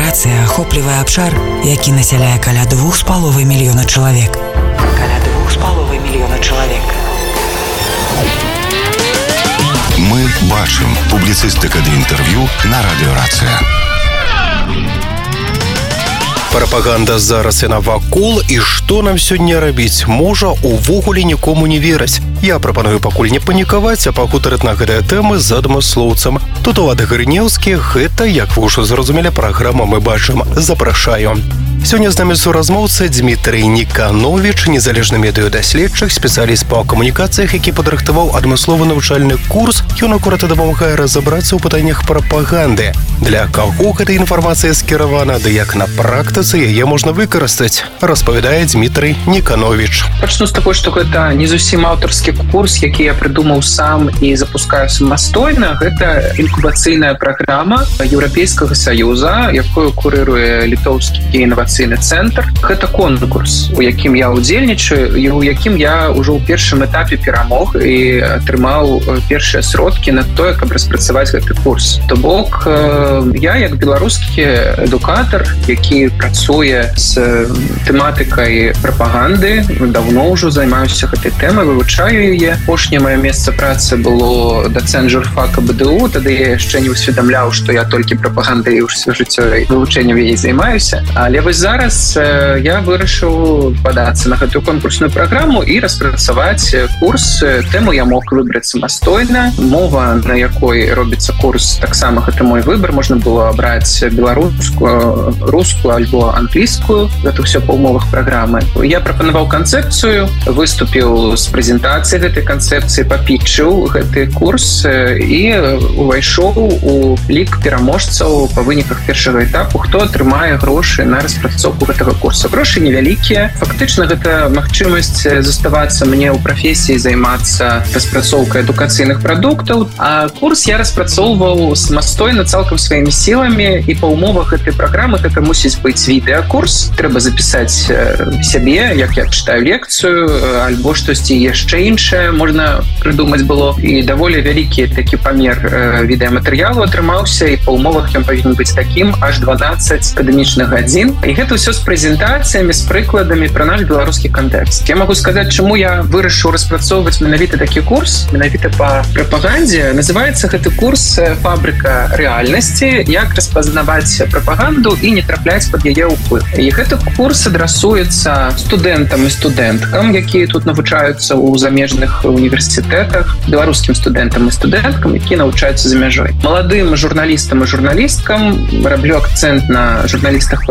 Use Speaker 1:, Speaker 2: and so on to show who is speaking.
Speaker 1: Радыёрацыя ахоплівае абшар, які насяляе каля 2,5 мільёна чалавек.
Speaker 2: Мы бачым. Публіцыстыка ды інтэрв'ю на радыёрацыя.
Speaker 3: Прапаганда зараз яна вакол, і што нам сёння рабіць? Можа, увогуле нікому не вераць. Я прапаную пакуль не панікаваць, а пагутарыць на гэтыя тэмы з адмыслоўцам. Тут Улад Грынеўскі, гэта, як вы ўжо зразумелі, праграма «Мы бачым». Запрашаю. Сёння з намі суразмоўца Дмітрый Никанович, незалежны медыёдаследчык, спецыяліст па камунікацыях, які падрыхтаваў адмысловы навучальны курс. Ён акурат дапамагае разабрацца ў пытаннях прапаганды. Для каго гэта інфармацыя скіравана, ды як на практыцы яе можна выкарыстаць, распавядае Дмітрый Никанович.
Speaker 4: Пачну з таго, што гэта не зусім аўтарскі курс, які я прыдумаў сам і запускаю самастойна. Гэта інкубацыйная праграма Еўрапейскага Саюза, якую курыруе літоўскі інавацыйны цэнтр. Гэта конкурс, у якім я ўдзельнічаю, і у якім я ўжо ў першым этапе перамог і атрымаў першыя сродкі на тое, каб распрацаваць гэты курс. То бок, я, як беларускі адукатар, які працуе з тэматыкай прапаганды, давно ўжо займаюся гэтай тэмай, вывучаю яе. Апошняе маё месца працы было дацэнт журфака БДУ, тады я яшчэ не усведамляў, што я толькі прапагандай ўсё жыццё вывучэннем яе займаюся. Але вось зараз я вырашыў падацца на гэтую конкурсную праграму і распрацаваць курс. Тэму я мог выбраць самастойна. Мова, на якой робіцца курс, таксама гэта мой выбар. Можна было абраць беларускую, рускую альбо англійскую. Гэта ўсё па умовах праграмы. Я прапанаваў канцэпцыю, выступіў з прэзентацыяй гэтай канцэпцыі, папітчыў гэты курс і увайшоў у лік пераможцаў па выніках першага этапу, хто атрымае грошы на распрацоўку гэтага курса. Грошы невялікія. Фактычна гэта магчымасць заставацца мне ў прафесіі, займацца распрацоўкай адукацыйных прадуктаў. А курс я распрацоўваў самастойна, цалкам сваімі сіламі, і па умовах гэтай праграмы гэта мусіць быць відэакурс. Трэба запісаць сябе, як я чытаю лекцыю, альбо штосьці яшчэ іншае можна прыдумаць было. І даволі вялікі такі памер відэаматэрыялу атрымаўся, і па умовах ён павінен быць такім, аж 12 акадэмічных гадзін. І гэта ўсё з прэзентацыямі, з прыкладамі пра наш беларускі кантэкст. Я магу сказаць, чаму я вырашыў распрацоўваць менавіта такі курс, менавіта па прапагандзе. Называецца гэты курс «Фабрыка рэальнасці. Як распазнаваць прапаганду і не трапляць пад яе ўплыв». І гэты курс адрасуецца студэнтам і студэнткам, якія тут навучаюцца ў замежных універсітэтах, беларускім студэнтам і студэнткам, якія навучаюцца за мяжой. Маладым журналістам і журналісткам, раблю акцэнт на журналістах